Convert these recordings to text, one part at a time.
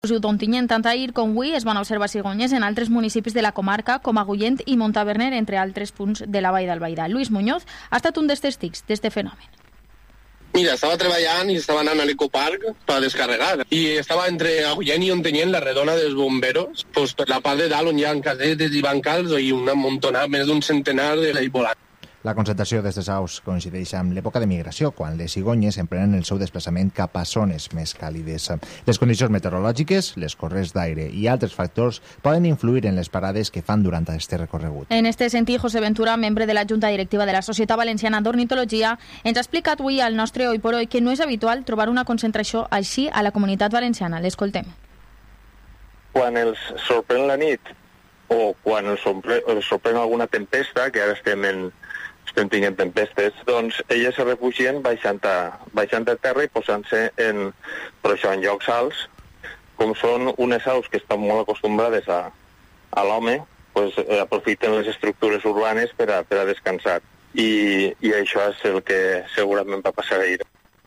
D'Ontinyent, tant ahir com avui es van observar cigonyes en altres municipis de la comarca, com Agullent i Montaverner, entre altres punts de la Vall d'Albaida. Luis Muñoz ha estat un dels testigs d'este fenomen. Mira, estava treballant i estava anant a l'ecoparc per descarregar. I estava entre Agullent i Ontinyent, la redona dels bomberos, pues per la part de dalt on hi ha casetes i bancals i un amontonat, més d'un centenar de l'ell volant. La concentració d'aquestes aus coincideix amb l'època de migració, quan les cigonyes emprenen el seu desplaçament cap a zones més càlides. Les condicions meteorològiques, les corrents d'aire i altres factors poden influir en les parades que fan durant aquest recorregut. En este sentit, José Ventura, membre de la Junta Directiva de la Societat Valenciana d'Ornitologia, ens ha explicat avui al nostre Hoy por Hoy que no és habitual trobar una concentració així a la Comunitat Valenciana. L'escoltem. Quan els sorprèn la nit o quan els sorprèn alguna tempesta, que ara estem tenint tempestes, doncs elles se refugien baixant a terra i posant-se en llocs alts. Com són unes aus que estan molt acostumbrades a l'home, doncs aprofiten les estructures urbanes per a descansar. I això és el que segurament va passar ahir.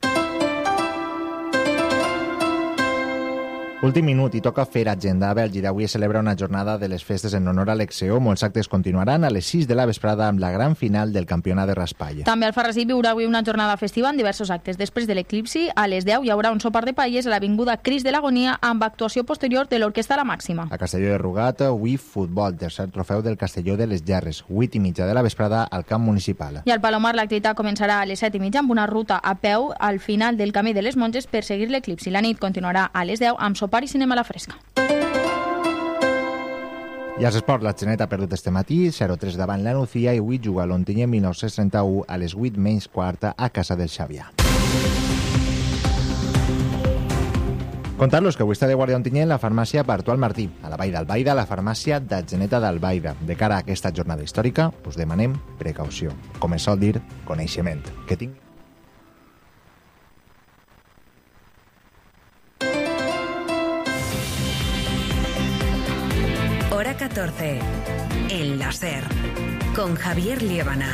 Últim minut i toca fer agenda. A Bèlgida avui es celebra una jornada de les festes en honor a l'Exeó. Molts actes continuaran a les 6 de la vesprada amb la gran final del campionat de raspall. També Alfarrasí viurà avui una jornada festiva amb diversos actes. Després de l'eclipsi, a les 10 hi haurà un sopar de palles a l'avinguda Cris de l'Agonia amb actuació posterior de l'Orquestra La Màxima. A Castelló de Rugat, avui futbol, tercer trofeu del Castelló de les Gerres, 8:30 de la vesprada al camp municipal. I al Palomar l'activitat començarà a les 7:30 amb una ruta a peu al final del Camí de les Monges per seguir l'eclipsi. La nit continuarà a les 10 amb sopar i cinema a la fresca. I als esports, la Xenet ha perdut este matí 0-3 davant la Nucía i avui juga a l'Ontinyent 1931 a les 8:15 a casa del Xavià. Contar-los que avui està de guàrdia a Ontinyent la farmàcia Bartual Martí, a la Vall d'Albaida, la farmàcia d'Atzeneta d'Albaida. De cara a aquesta jornada històrica, us demanem precaució. Com es sol dir, coneixement. Que tingui Hora 14, en la SER, con Javier Liébana.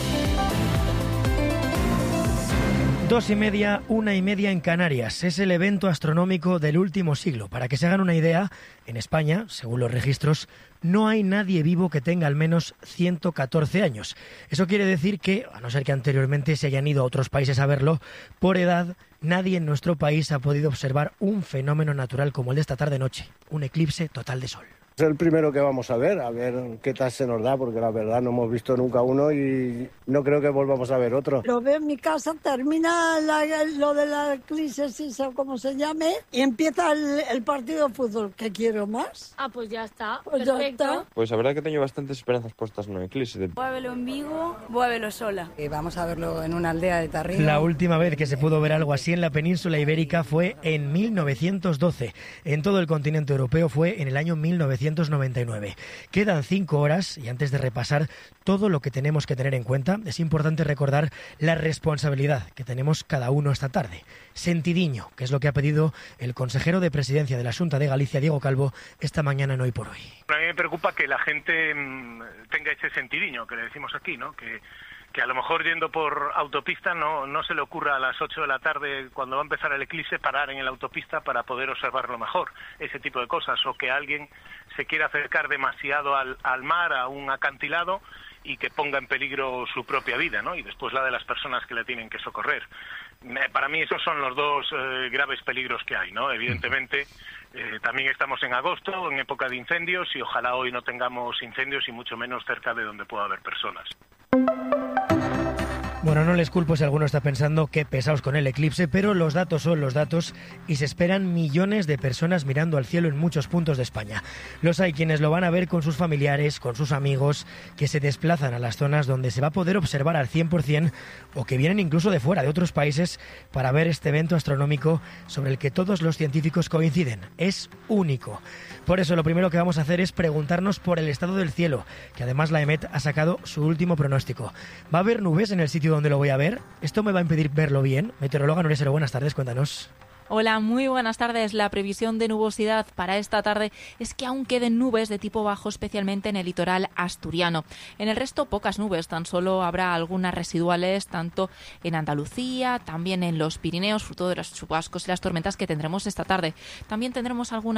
2:30, 1:30 en Canarias. Es el evento astronómico del último siglo. Para que se hagan una idea, en España, según los registros, no hay nadie vivo que tenga al menos 114 años. Eso quiere decir que, a no ser que anteriormente se hayan ido a otros países a verlo, por edad, nadie en nuestro país ha podido observar un fenómeno natural como el de esta tarde-noche, un eclipse total de sol. Es el primero que vamos a ver qué tal se nos da, porque la verdad no hemos visto nunca uno y no creo que volvamos a ver otro. Lo veo en mi casa, termina lo de la eclipsis o como se llame, y empieza el partido de fútbol. ¿Qué quiero más? Ah, pues ya está, Pues perfecto. ya está. Pues la verdad que tengo bastantes esperanzas puestas en el eclipse. Voy a verlo en Vigo, voy a verlo sola. Vamos a verlo en una aldea de Tarrino. La última vez que se pudo ver algo así en la península ibérica fue en 1912. En todo el continente europeo fue en el año 1999. Quedan 5 horas y antes de repasar todo lo que tenemos que tener en cuenta, es importante recordar la responsabilidad que tenemos cada uno esta tarde. Sentidiño, que es lo que ha pedido el consejero de Presidencia de la Xunta de Galicia, Diego Calvo, esta mañana en Hoy por Hoy. A mí me preocupa que la gente tenga ese sentidiño, que le decimos aquí, ¿no? Que a lo mejor yendo por autopista no se le ocurra a las 8 de la tarde, cuando va a empezar el eclipse, parar en la autopista para poder observarlo mejor, ese tipo de cosas, o que alguien se quiera acercar demasiado al mar, a un acantilado, y que ponga en peligro su propia vida, ¿no? Y después la de las personas que le tienen que socorrer. Para mí esos son los dos graves peligros que hay, ¿no? Evidentemente también estamos en agosto, en época de incendios, y ojalá hoy no tengamos incendios y mucho menos cerca de donde pueda haber personas. Bueno, no les culpo si alguno está pensando qué pesados con el eclipse, pero los datos son los datos y se esperan millones de personas mirando al cielo en muchos puntos de España. Los hay quienes lo van a ver con sus familiares, con sus amigos, que se desplazan a las zonas donde se va a poder observar al 100% o que vienen incluso de fuera, de otros países, para ver este evento astronómico sobre el que todos los científicos coinciden. Es único. Por eso lo primero que vamos a hacer es preguntarnos por el estado del cielo, que además la EMET ha sacado su último pronóstico. ¿Va a haber nubes en el sitio donde lo voy a ver? ¿Esto me va a impedir verlo bien? Meteoróloga Nuria Seró, buenas tardes, cuéntanos. Hola, muy buenas tardes. La previsión de nubosidad para esta tarde es que aún queden nubes de tipo bajo, especialmente en el litoral asturiano. En el resto, pocas nubes, tan solo habrá algunas residuales, tanto en Andalucía, también en los Pirineos, fruto de los chubascos y las tormentas que tendremos esta tarde. También tendremos alguna